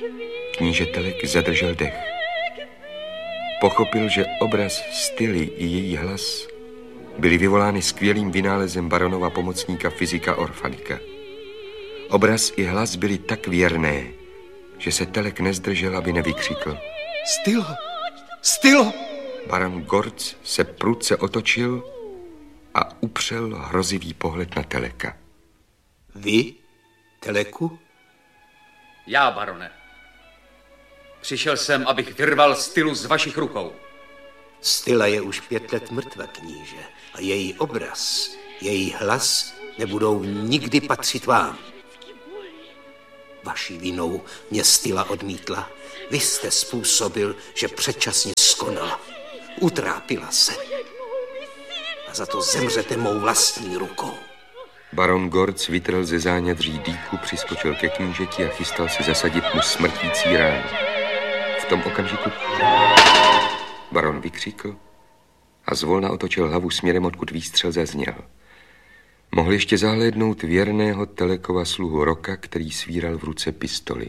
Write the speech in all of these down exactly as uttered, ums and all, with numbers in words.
Kníže Telek zadržel dech. Pochopil, že obraz Styly i její hlas byly vyvolány skvělým vynálezem baronova pomocníka fyzika Orfanika. Obraz i hlas byly tak věrné, že se Telek nezdržel, aby nevykřikl. Stylo! Stylo! Baron Gorc se prudce otočil a upřel hrozivý pohled na Teleka. Vy, Teleku? Já, barone. Přišel jsem, abych vyrval Stylu z vašich rukou. Styla je už pět let mrtva, kníže. A její obraz, její hlas nebudou nikdy patřit vám. Vaší vinou mě Styla odmítla. Vy jste způsobil, že předčasně skonala. Utrápila se. A za to zemřete mou vlastní rukou. Baron Gorc vytrhl ze zánědří dýku, přiskočil ke knížeti a chystal se zasadit mu smrtící ránu. V tom okamžiku baron vykřikl a zvolna otočil hlavu směrem, odkud výstřel zazněl. Mohl ještě zahlédnout věrného Telekova sluhu Roka, který svíral v ruce pistoli.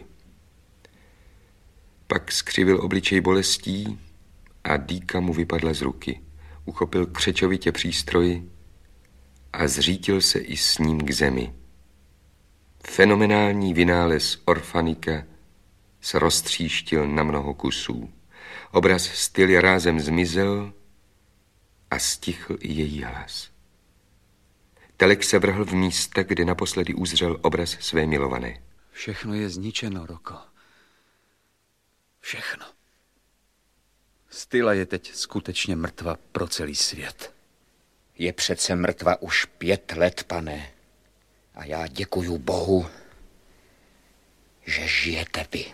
Pak skřivil obličej bolestí a dýka mu vypadla z ruky. Uchopil křečovitě přístroj a zřítil se i s ním k zemi. Fenomenální vynález Orfanika se roztříštil na mnoho kusů. Obraz Styly rázem zmizel a stichl i její hlas. Telek se vrhl v místa, kde naposledy uzřel obraz své milované. Všechno je zničeno, Roko. Všechno. Styla je teď skutečně mrtva pro celý svět. Je přece mrtva už pět let, pane. A já děkuju Bohu, že žijete vy.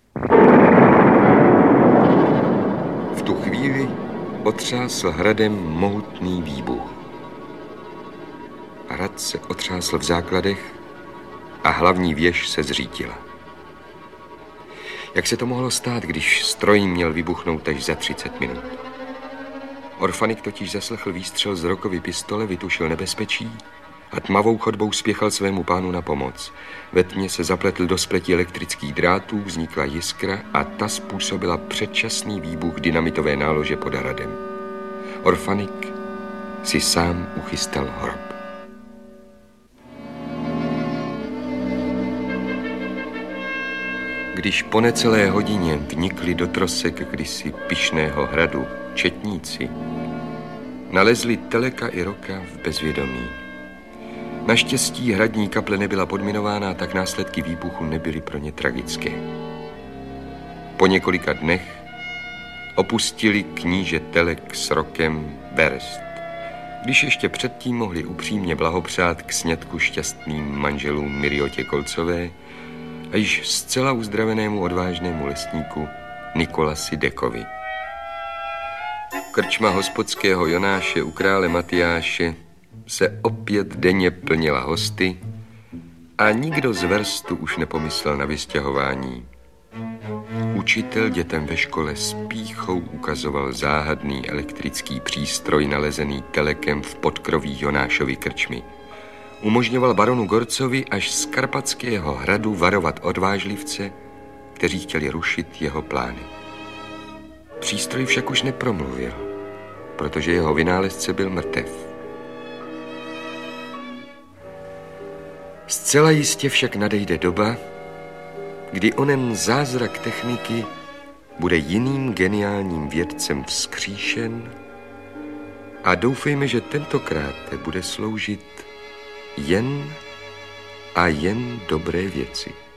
V tu chvíli otřásl hradem mohutný výbuch. Hrad se otřásl v základech a hlavní věž se zřítila. Jak se to mohlo stát, když stroj měl vybuchnout až za třicet minut? Orfanik totiž zaslechl výstřel z Rokovy pistole, vytušil nebezpečí a tmavou chodbou spěchal svému pánu na pomoc. Ve tmě se zapletl do spletí elektrických drátů, vznikla jiskra a ta způsobila předčasný výbuch dynamitové nálože pod hradem. Orfanik si sám uchystal hrob. Když po necelé hodině vnikli do trosek kdysi pyšného hradu četníci, nalezli Teleka i Roka v bezvědomí. Naštěstí hradní kaple nebyla podminována, tak následky výbuchu nebyly pro ně tragické. Po několika dnech opustili kníže Telek s Rokem Berest, když ještě předtím mohli upřímně blahopřát k sňatku šťastným manželům Miriotě Kolcové a již zcela uzdravenému odvážnému lesníku Nikolasi Dekovi. Krčma hospodského Jonáše u krále Matyáše se opět denně plnila hosty a nikdo z verstu už nepomyslel na vystěhování. Učitel dětem ve škole s pýchou ukazoval záhadný elektrický přístroj nalezený Telekem v podkroví Jonášovy krčmy. Umožňoval baronu Gorcovi až z Karpatského hradu varovat odvážlivce, kteří chtěli rušit jeho plány. Přístroj však už nepromluvil, protože jeho vynálezce byl mrtev. Zcela jistě však nadejde doba, kdy onen zázrak techniky bude jiným geniálním vědcem vzkříšen a doufejme, že tentokrát bude sloužit jen a jen dobré věci.